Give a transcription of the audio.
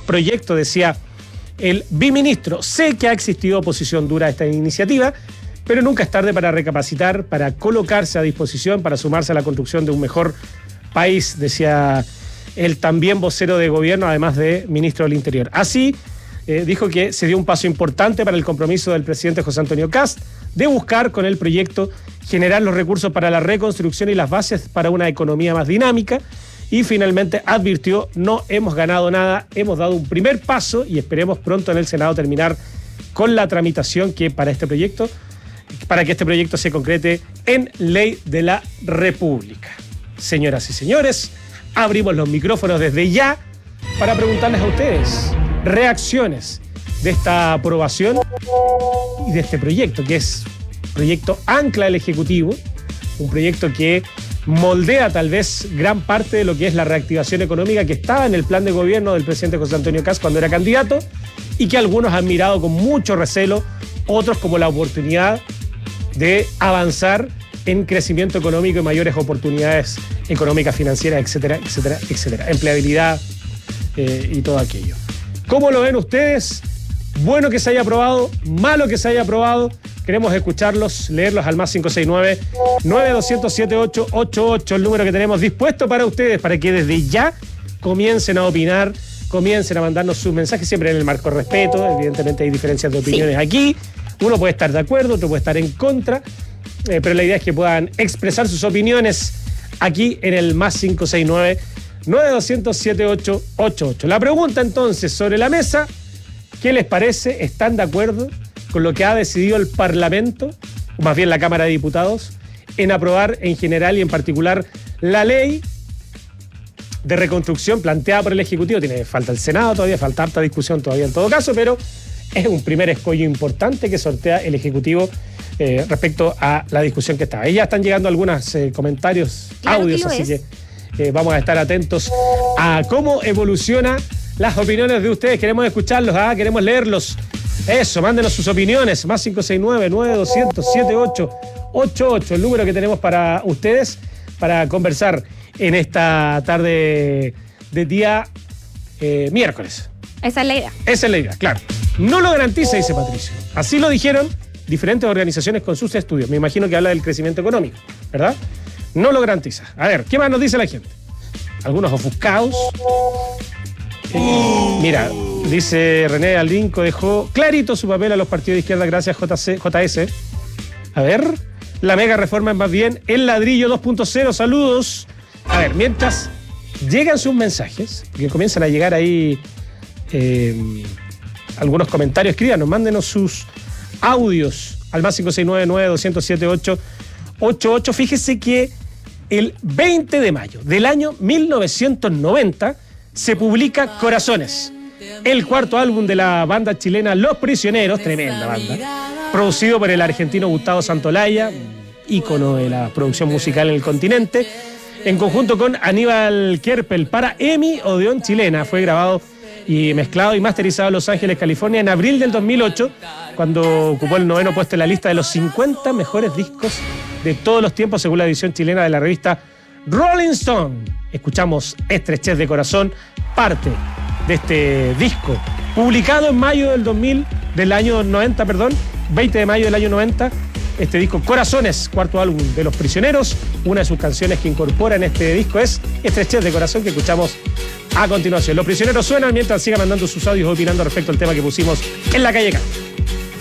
proyecto, decía el biministro. Sé que ha existido oposición dura a esta iniciativa, pero nunca es tarde para recapacitar, para colocarse a disposición, para sumarse a la construcción de un mejor país, decía el también vocero de gobierno, además de ministro del Interior. Así, dijo que se dio un paso importante para el compromiso del presidente José Antonio Kast de buscar con el proyecto generar los recursos para la reconstrucción y las bases para una economía más dinámica. Y finalmente advirtió: no hemos ganado nada, hemos dado un primer paso y esperemos pronto en el Senado terminar con la tramitación que para que este proyecto se concrete en ley de la República. Señoras y señores, abrimos los micrófonos desde ya para preguntarles a ustedes reacciones de esta aprobación y de este proyecto, que es proyecto ancla del Ejecutivo, un proyecto que moldea tal vez gran parte de lo que es la reactivación económica que estaba en el plan de gobierno del presidente José Antonio Kast cuando era candidato y que algunos han mirado con mucho recelo, otros como la oportunidad de avanzar en crecimiento económico y mayores oportunidades económicas, financieras, etcétera, etcétera, etcétera. Empleabilidad y todo aquello. ¿Cómo lo ven ustedes? Bueno que se haya aprobado, malo que se haya aprobado. Queremos escucharlos, leerlos al más 569-9207-888, el número que tenemos dispuesto para ustedes, para que desde ya comiencen a opinar, comiencen a mandarnos sus mensajes, siempre en el marco de respeto. Evidentemente hay diferencias de opiniones aquí. Uno puede estar de acuerdo, otro puede estar en contra, pero la idea es que puedan expresar sus opiniones aquí en el más 569-9207-888. La pregunta entonces sobre la mesa: ¿qué les parece? ¿Están de acuerdo con lo que ha decidido el Parlamento, o más bien la Cámara de Diputados, en aprobar en general y en particular la ley de reconstrucción planteada por el Ejecutivo? Falta el Senado todavía, falta harta discusión todavía en todo caso, pero es un primer escollo importante que sortea el Ejecutivo respecto a la discusión que está. Ahí ya están llegando algunos comentarios, claro, audios, así que vamos a estar atentos a cómo evoluciona las opiniones de ustedes. Queremos escucharlos, queremos leerlos. Eso, mándenos sus opiniones, más 569-9200-7888, el número que tenemos para ustedes para conversar en esta tarde de día miércoles. Esa es la idea. Esa es la idea, claro. No lo garantiza, dice Patricio. Así lo dijeron diferentes organizaciones con sus estudios. Me imagino que habla del crecimiento económico, ¿verdad? No lo garantiza. A ver, ¿qué más nos dice la gente? Algunos ofuscados. Mira, dice René Aldinco, dejó clarito su papel a los partidos de izquierda, gracias JS. A ver, la mega reforma es más bien el ladrillo 2.0, saludos. A ver, mientras llegan sus mensajes, que comienzan a llegar ahí algunos comentarios, escríbanos, mándenos sus audios al más 569-9207-888. Fíjese que el 20 de mayo del año 1990 se publica Corazones, el cuarto álbum de la banda chilena Los Prisioneros, tremenda banda, producido por el argentino Gustavo Santolaya, ícono de la producción musical en el continente, en conjunto con Aníbal Kerpel para EMI Odeón Chilena. Fue grabado y mezclado y masterizado en Los Ángeles, California, en abril del 2008, cuando ocupó el 9º puesto en la lista de los 50 mejores discos de todos los tiempos, según la edición chilena de la revista Rolling Stone. Escuchamos Estrechez de Corazón, parte de este disco, publicado en mayo del año 90, 20 de mayo del año 90. Este disco, Corazones, cuarto álbum de Los Prisioneros. Una de sus canciones que incorpora en este disco es Estrechez de Corazón, que escuchamos a continuación. Los Prisioneros suenan mientras sigan mandando sus audios opinando respecto al tema que pusimos en la calle K.